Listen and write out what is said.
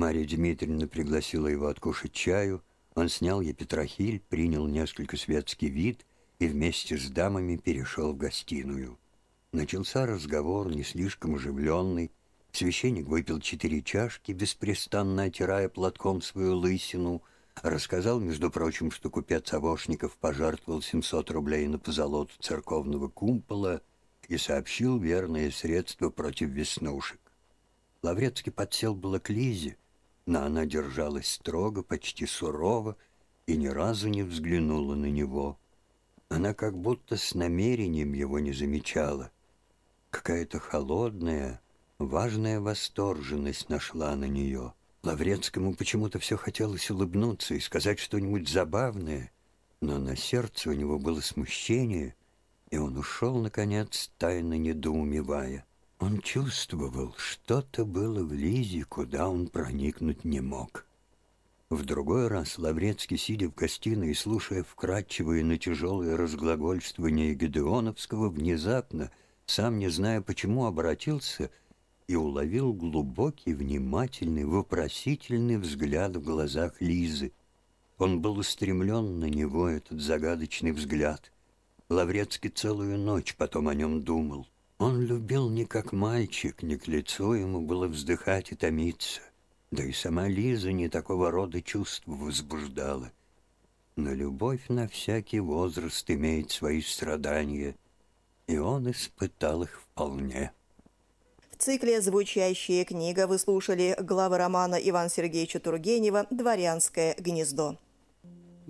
Марья Дмитриевна пригласила его откушать чаю. Он снял епитрахиль, принял несколько светский вид и вместе с дамами перешел в гостиную. Начался разговор, не слишком оживленный. Священник выпил 4 чашки, беспрестанно отирая платком свою лысину. Рассказал, между прочим, что купец Авошников пожертвовал 700 рублей на позолоту церковного кумпола и сообщил верное средство против веснушек. Лаврецкий подсел было к Лизе, но она держалась строго, почти сурово, и ни разу не взглянула на него. Она как будто с намерением его не замечала. Какая-то холодная, важная восторженность нашла на нее. Лаврецкому почему-то все хотелось улыбнуться и сказать что-нибудь забавное, но на сердце у него было смущение, и он ушел, наконец, тайно недоумевая. Он чувствовал, что-то было в Лизе, куда он проникнуть не мог. В другой раз Лаврецкий, сидя в гостиной и слушая вкрадчивые, но тяжелые разглагольствования Гедеоновского, внезапно, сам не зная почему, обратился и уловил глубокий, внимательный, вопросительный взгляд в глазах Лизы. Он был устремлен на него, этот загадочный взгляд. Лаврецкий целую ночь потом о нем думал. Он любил не как мальчик, не к лицу ему было вздыхать и томиться. Да и сама Лиза не такого рода чувств возбуждала. Но любовь на всякий возраст имеет свои страдания, и он испытал их вполне. В цикле «Звучащая книга» вы слушали главы романа Ивана Сергеевича Тургенева «Дворянское гнездо».